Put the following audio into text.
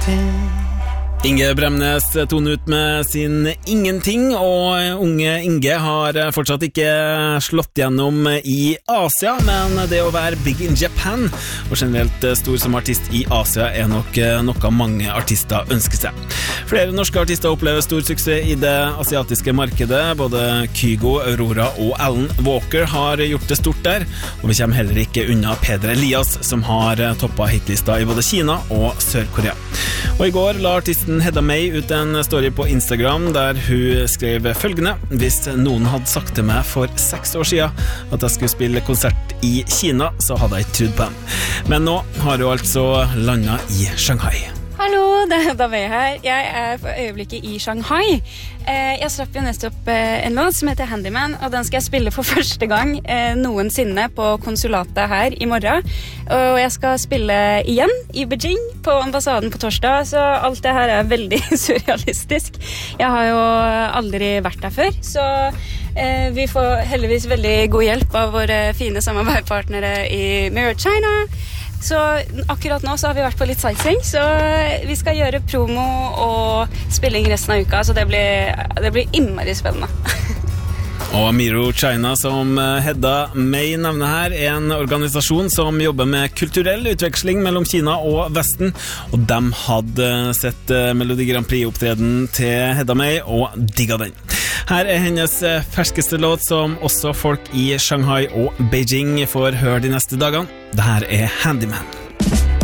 Inge Bremnes toner ut med sin Ingenting, og unge Inge har fortsatt ikke slått gjennom i Asia, men det å være big in Japan og generelt stor som artist i Asia er nok noe mange artister ønsker seg. Flere norske artister opplever stor suksess i det asiatiske markedet. Både Kygo, Aurora og Alan Walker har gjort det stort der, og vi kommer heller ikke unna Peder Elias, som har toppet hitlista i både Kina og Sør-Korea. Og i går la artisten Hedda May ut en story på Instagram der hun skrev følgende: Hvis noen hadde sagt til meg for 6 år siden at jeg skulle spille konsert i Kina, så hadde jeg ikke trodd på dem. Men nå har hun altså landet i Shanghai. Hallo, det er Hedda May her. Jeg er for øyeblikket i Shanghai. Jeg slapp jo nettopp en låt som heter Handyman, og den skal jeg spille for første gang noensinne på konsulatet her i morgen. Og jeg skal spille igjen i Beijing på ambassaden på torsdag, så alt det her er veldig surrealistisk. Jeg har jo aldri vært der før, så vi får heldigvis veldig god hjelp av våre fine samarbeidspartnere i Mirror China. Så akkurat nå så har vi vært på litt sightseeing, så vi skal gjøre promo og spilling resten av uka, så det blir innmari spennende. Og Miro China, som Hedda May nevner her, er en organisasjon som jobber med kulturell utveksling mellom Kina og Vesten, og de hadde sett Melodi Grand Prix-opptreden til Hedda May og digga den. Her er hennes ferskeste låt, som også folk i Shanghai og Beijing får høre de neste dagene. Dette er Handyman.